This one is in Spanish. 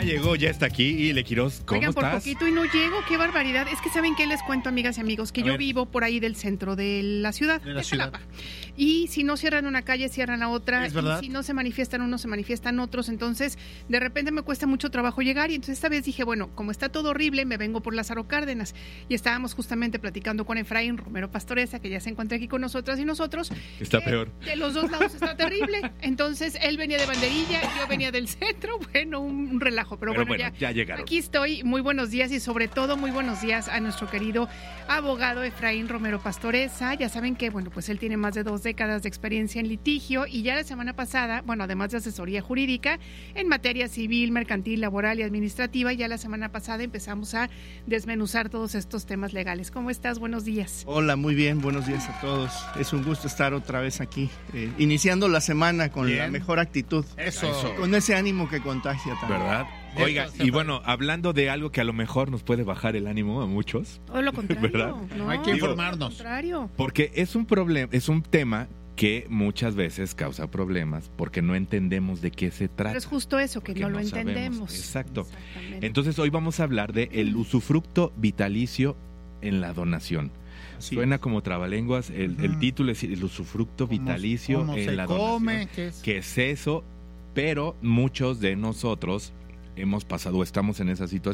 llegó, ya está aquí. Y Lequiroz, ¿cómo Oigan, estás? por poquito y no llego, qué barbaridad. Es que ¿saben qué les cuento, amigas y amigos? Que yo vivo por ahí del centro de la ciudad, de Jalapa. Y si no cierran una calle, cierran la otra. ¿Es verdad? Y si no se manifiestan unos, se manifiestan otros. Entonces, de repente me cuesta mucho trabajo llegar. Y entonces esta vez dije, bueno, como está todo horrible, me vengo por Lázaro Cárdenas. Y estábamos justamente platicando con Efraín Romero Pastoresa, que ya se encuentra aquí con nosotras y nosotros. Está peor. De los dos lados está terrible. Entonces, él venía de Banderilla, yo venía del centro. Bueno, un relajo. Pero bueno, ya llegaron. Aquí estoy. Muy buenos días y sobre todo muy buenos días a nuestro querido abogado Efraín Romero Pastoresa. Ya saben que, bueno, pues él tiene más de 2 décadas de experiencia en litigio y ya la semana pasada, bueno, además de asesoría jurídica en materia civil, mercantil, laboral y administrativa, ya la semana pasada empezamos a desmenuzar todos estos temas legales. ¿Cómo estás? Buenos días. Hola, muy bien, buenos días a todos. Es un gusto estar otra vez aquí, iniciando la semana con la mejor actitud. Eso. Con ese ánimo que contagia también. ¿Verdad? Oiga, y bueno, hablando de algo que a lo mejor nos puede bajar el ánimo a muchos. Todo lo contrario. ¿Verdad? No, Hay que informarnos. Todo lo contrario. Porque es un problema, es un tema que muchas veces causa problemas porque no entendemos de qué se trata. Pero es justo eso, que porque no lo sabemos. entendemos. Exacto. Exactamente. Entonces hoy vamos a hablar de el usufructo vitalicio en la donación. Sí. Suena como trabalenguas, el título es el usufructo vitalicio ¿Cómo en se la come? donación. ¿Qué es eso? Pero muchos de nosotros hemos pasado, estamos en esa situación.